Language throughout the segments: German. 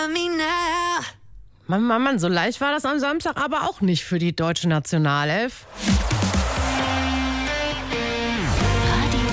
Mann, so leicht war das am Samstag aber auch nicht für die deutsche Nationalelf. Radio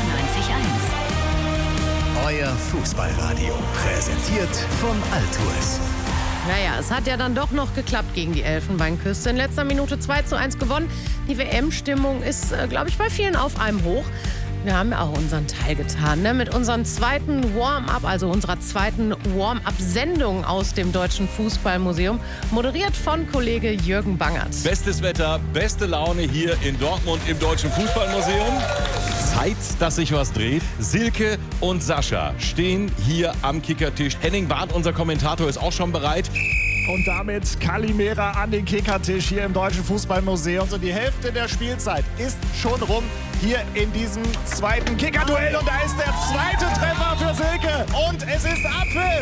90.1. Euer Fußballradio, präsentiert von Altours. Naja, es hat ja dann doch noch geklappt gegen die Elfenbeinküste. In letzter Minute 2:1 gewonnen. Die WM-Stimmung ist, glaube ich, bei vielen auf einem Hoch. Wir haben ja auch unseren Teil getan, ne? Mit unserem zweiten Warm-up, also unserer zweiten Warm-up-Sendung aus dem Deutschen Fußballmuseum, moderiert von Kollege Jürgen Bangert. Bestes Wetter, beste Laune hier in Dortmund im Deutschen Fußballmuseum. Zeit, dass sich was dreht. Silke und Sascha stehen hier am Kickertisch. Henning Barth, unser Kommentator, ist auch schon bereit. Und damit Kalimera an den Kickertisch hier im Deutschen Fußballmuseum. Und die Hälfte der Spielzeit ist schon rum hier in diesem zweiten Kickerduell. Und da ist der zweite Treffer für Silke. Und es ist Abpfiff.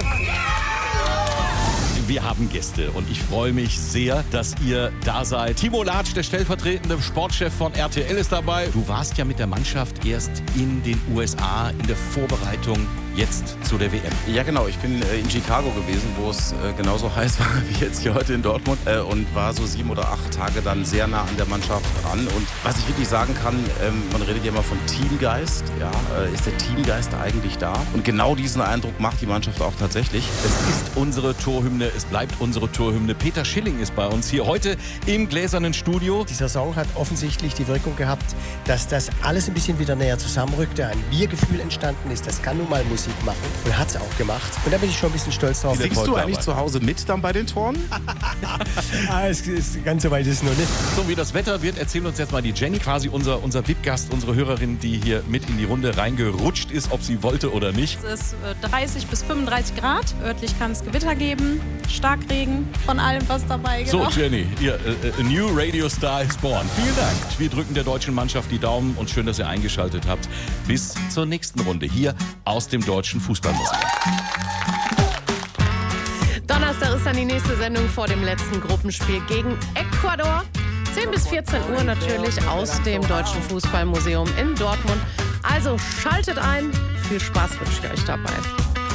Wir haben Gäste und ich freue mich sehr, dass ihr da seid. Timo Latsch, der stellvertretende Sportchef von RTL, ist dabei. Du warst ja mit der Mannschaft erst in den USA in der Vorbereitung jetzt zu der WM. Ja genau, ich bin in Chicago gewesen, wo es genauso heiß war wie jetzt hier heute in Dortmund und war so 7 oder 8 Tage dann sehr nah an der Mannschaft ran. Und was ich wirklich sagen kann, man redet ja immer von Teamgeist. Ja, ist der Teamgeist eigentlich da? Und genau diesen Eindruck macht die Mannschaft auch tatsächlich. Es ist unsere Torhymne, es bleibt unsere Torhymne. Peter Schilling ist bei uns hier heute im gläsernen Studio. Die Saison hat offensichtlich die Wirkung gehabt, dass das alles ein bisschen wieder näher zusammenrückte, ein Wir-Gefühl entstanden ist. Das kann nun mal Musik machen und hat es auch gemacht. Und da bin ich schon ein bisschen stolz drauf. Singst du eigentlich zu Hause mit dann bei den Toren? Ganz so weit ist es noch nicht. So wie das Wetter wird, erzählt uns jetzt mal die Jenny, quasi unser VIP-Gast, unsere Hörerin, die hier mit in die Runde reingerutscht ist, ob sie wollte oder nicht. Es ist 30 bis 35 Grad. Örtlich kann es Gewitter geben, Starkregen, von allem was dabei. Genau. So Jenny, a new radio star is born. Vielen Dank. Wir drücken der deutschen Mannschaft die Daumen und schön, dass ihr eingeschaltet habt. Bis zur nächsten Runde hier aus dem Deutschen Fußballmuseum. Donnerstag ist dann die nächste Sendung vor dem letzten Gruppenspiel gegen Ecuador. 10 bis 14 Uhr natürlich aus dem Deutschen Fußballmuseum in Dortmund. Also schaltet ein. Viel Spaß wünsche ich euch dabei.